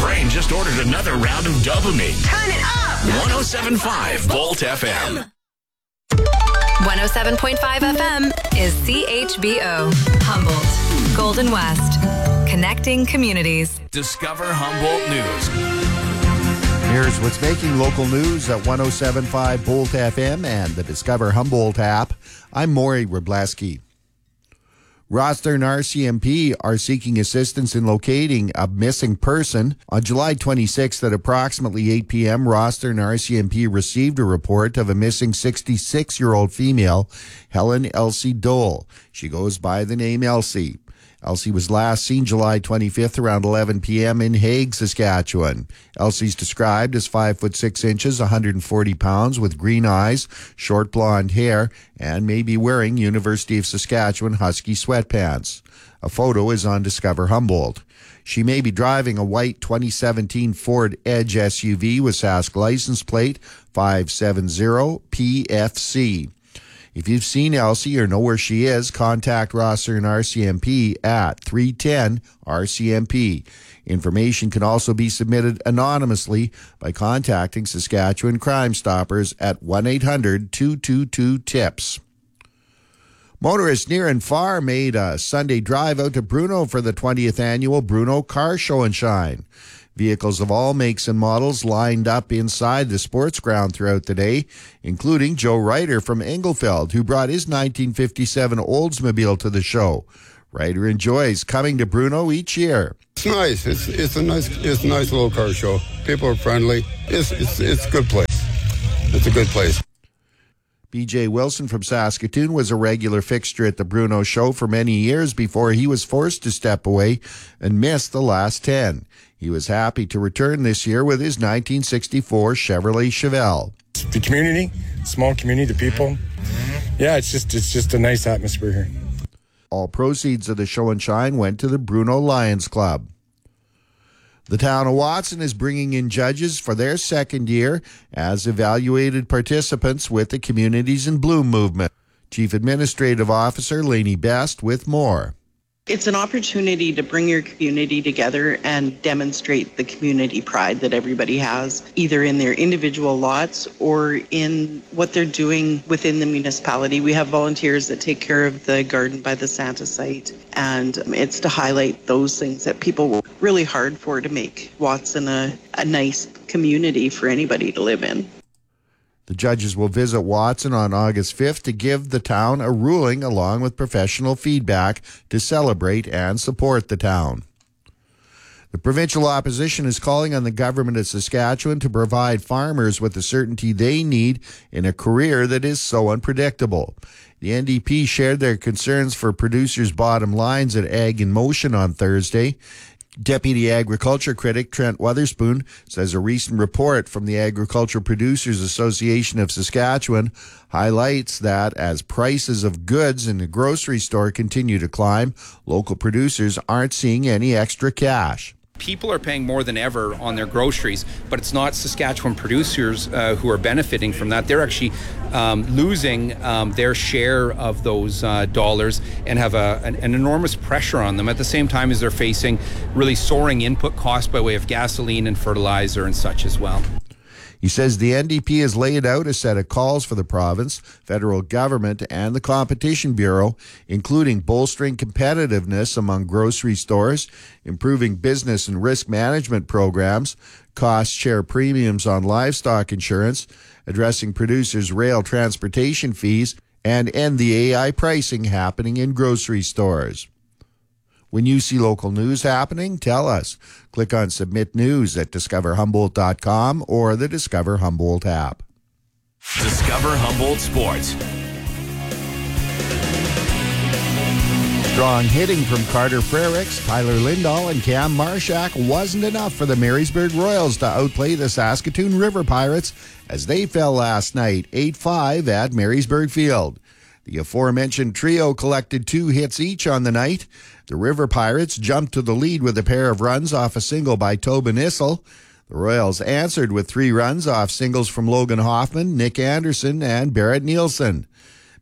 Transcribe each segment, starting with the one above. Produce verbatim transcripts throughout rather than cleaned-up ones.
brain just ordered another round of dopamine. Turn it up! one oh seven point five Volt F M. one oh seven point five F M is C H B O. Humboldt. Golden West. Connecting communities. Discover Humboldt News. Here's what's making local news at one oh seven point five Volt F M and the Discover Humboldt app. I'm Maury Wrobleski. Rosthern R C M P are seeking assistance in locating a missing person. On July twenty-sixth at approximately eight p.m., Rosthern R C M P received a report of a missing sixty-six-year-old female, Helen Elsie Dole. She goes by the name Elsie. Elsie was last seen July twenty-fifth around eleven p.m. in Hague, Saskatchewan. Elsie's described as five foot six inches, one hundred forty pounds, with green eyes, short blonde hair, and may be wearing University of Saskatchewan Husky sweatpants. A photo is on Discover Humboldt. She may be driving a white twenty seventeen Ford Edge S U V with Sask license plate five seven zero P F C. If you've seen Elsie or know where she is, contact Rosthern R C M P at three one zero R C M P. Information can also be submitted anonymously by contacting Saskatchewan Crime Stoppers at one eight hundred two two two TIPS. Motorists near and far made a Sunday drive out to Bruno for the twentieth annual Bruno Car Show and Shine. Vehicles of all makes and models lined up inside the sports ground throughout the day, including Joe Ryder from Engelfeld, who brought his nineteen fifty-seven Oldsmobile to the show. Ryder enjoys coming to Bruno each year. It's nice. It's it's a nice it's a nice little car show. People are friendly. It's it's it's a good place. It's a good place. B J Wilson from Saskatoon was a regular fixture at the Bruno show for many years before he was forced to step away and missed the last ten. He was happy to return this year with his nineteen sixty-four Chevrolet Chevelle. The community, small community, the people. Yeah, it's just it's just a nice atmosphere here. All proceeds of the show and shine went to the Bruno Lions Club. The town of Watson is bringing in judges for their second year as evaluated participants with the Communities in Bloom movement. Chief Administrative Officer Lainey Best with more. It's an opportunity to bring your community together and demonstrate the community pride that everybody has, either in their individual lots or in what they're doing within the municipality. We have volunteers that take care of the Garden by the Santa site, and it's to highlight those things that people work really hard for to make Watson a, a nice community for anybody to live in. The judges will visit Watson on August fifth to give the town a ruling along with professional feedback to celebrate and support the town. The provincial opposition is calling on the government of Saskatchewan to provide farmers with the certainty they need in a career that is so unpredictable. The N D P shared their concerns for producers' bottom lines at Ag in Motion on Thursday. Deputy Agriculture Critic Trent Weatherspoon says a recent report from the Agriculture Producers Association of Saskatchewan highlights that as prices of goods in the grocery store continue to climb, local producers aren't seeing any extra cash. People are paying more than ever on their groceries, but it's not Saskatchewan producers uh, who are benefiting from that. They're actually um, losing um, their share of those uh, dollars and have a, an, an enormous pressure on them at the same time as they're facing really soaring input costs by way of gasoline and fertilizer and such as well. He says the N D P has laid out a set of calls for the province, federal government, and the Competition Bureau, including bolstering competitiveness among grocery stores, improving business and risk management programs, cost share premiums on livestock insurance, addressing producers' rail transportation fees, and end the A I pricing happening in grocery stores. When you see local news happening, tell us. Click on Submit News at discover humboldt dot com or the Discover Humboldt app. Discover Humboldt Sports. Strong hitting from Carter Frericks, Tyler Lindahl, and Cam Marshak wasn't enough for the Marysburg Royals to outplay the Saskatoon River Pirates as they fell last night eight five at Marysburg Field. The aforementioned trio collected two hits each on the night. The River Pirates jumped to the lead with a pair of runs off a single by Tobin Issel. The Royals answered with three runs off singles from Logan Hoffman, Nick Anderson, and Barrett Nielsen.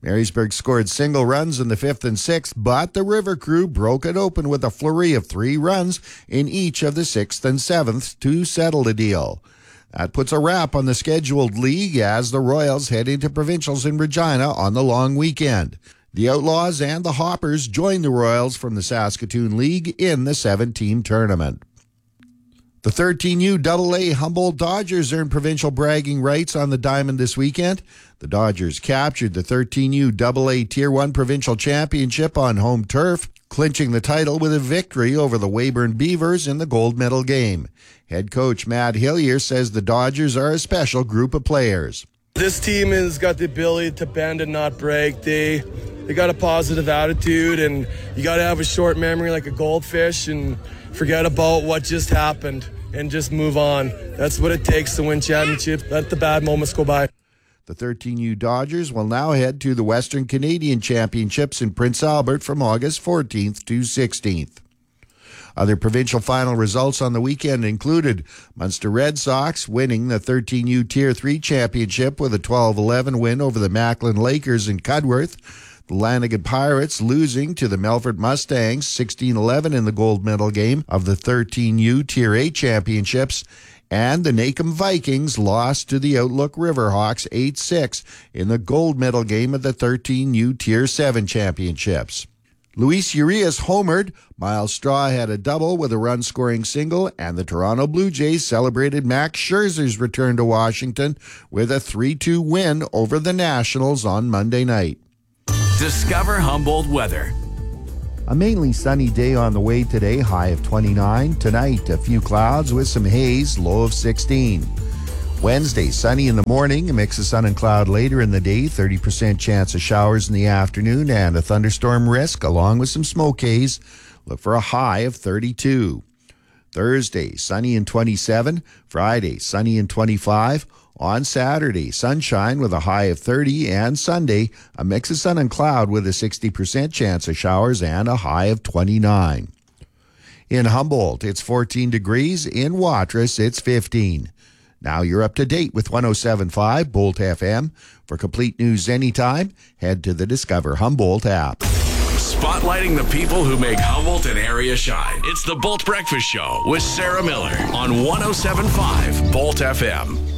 Marysburg scored single runs in the fifth and sixth, but the River Crew broke it open with a flurry of three runs in each of the sixth and seventh to settle the deal. That puts a wrap on the scheduled league as the Royals head into provincials in Regina on the long weekend. The Outlaws and the Hoppers join the Royals from the Saskatoon League in the seven-team tournament. The thirteen U double A Humboldt Dodgers earned provincial bragging rights on the diamond this weekend. The Dodgers captured the thirteen U double A Tier one provincial championship on home turf, clinching the title with a victory over the Weyburn Beavers in the gold medal game. Head coach Matt Hillier says the Dodgers are a special group of players. This team has got the ability to bend and not break. They they got a positive attitude, and you got to have a short memory like a goldfish and forget about what just happened and just move on. That's what it takes to win championships. Let the bad moments go by. The thirteen U Dodgers will now head to the Western Canadian Championships in Prince Albert from August fourteenth to sixteenth. Other provincial final results on the weekend included Munster Red Sox winning the thirteen U Tier three Championship with a twelve eleven win over the Macklin Lakers in Cudworth. The Lanigan Pirates losing to the Melfort Mustangs sixteen eleven in the gold medal game of the thirteen U Tier eight Championships. And the Nacum Vikings lost to the Outlook Riverhawks eight six in the gold medal game of the thirteen U Tier seven Championships. Luis Urias homered, Miles Straw had a double with a run-scoring single, and the Toronto Blue Jays celebrated Max Scherzer's return to Washington with a three two win over the Nationals on Monday night. Discover Humboldt weather. A mainly sunny day on the way today, high of twenty-nine. Tonight, a few clouds with some haze, low of sixteen. Wednesday, sunny in the morning, a mix of sun and cloud later in the day, thirty percent chance of showers in the afternoon, and a thunderstorm risk along with some smoke haze. Look for a high of thirty-two. Thursday, sunny and twenty-seven. Friday, sunny and twenty-five. On Saturday, sunshine with a high of thirty, and Sunday, a mix of sun and cloud with a sixty percent chance of showers and a high of twenty-nine. In Humboldt, it's fourteen degrees. In Watrous, it's fifteen. Now you're up to date with one oh seven point five Bolt F M. For complete news anytime, head to the Discover Humboldt app. Spotlighting the people who make Humboldt and area shine. It's the Bolt Breakfast Show with Sarah Miller on one oh seven point five Bolt F M.